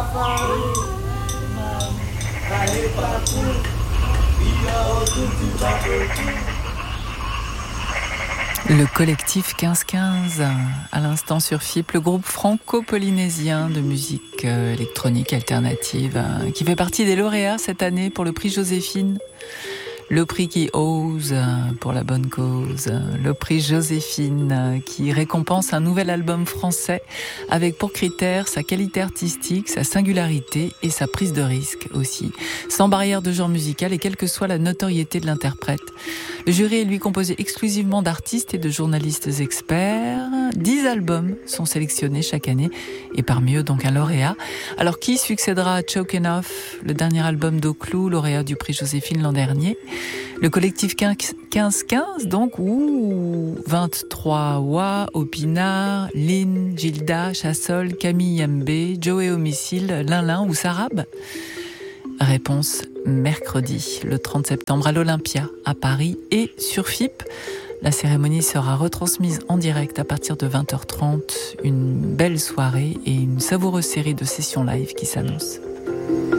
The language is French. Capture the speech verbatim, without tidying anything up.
Le collectif quinze quinze, à l'instant sur F I P, le groupe franco-polynésien de musique électronique alternative, qui fait partie des lauréats cette année pour le prix Joséphine. Le prix qui ose pour la bonne cause, le prix Joséphine qui récompense un nouvel album français avec pour critère sa qualité artistique, sa singularité et sa prise de risque aussi, sans barrière de genre musical et quelle que soit la notoriété de l'interprète. Le jury est lui composé exclusivement d'artistes et de journalistes experts. Dix albums sont sélectionnés chaque année et parmi eux donc un lauréat. Alors qui succédera à Chokin' Off, le dernier album d'Oclou, lauréat du prix Joséphine l'an dernier? Le collectif quinze quinze, donc, ou vingt-trois Wa, Opinard, Lynn, Gilda, Chassol, Camille Yambé, Joey Homicile, Linlin ou Sarab? Réponse mercredi, le trente septembre, à l'Olympia, à Paris et sur F I P. La cérémonie sera retransmise en direct à partir de vingt heures trente. Une belle soirée et une savoureuse série de sessions live qui s'annonce.